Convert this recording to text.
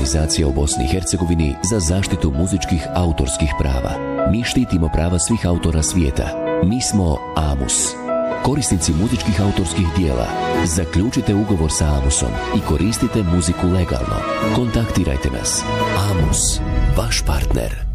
organizacija u Bosni i Hercegovini za zaštitu muzičkih autorskih prava. Mi štitimo prava svih autora svijeta. Mi smo AMUS. Korisnici muzičkih autorskih dijela, zaključite ugovor sa AMUS-om i koristite muziku legalno. Kontaktirajte nas. AMUS, vaš partner.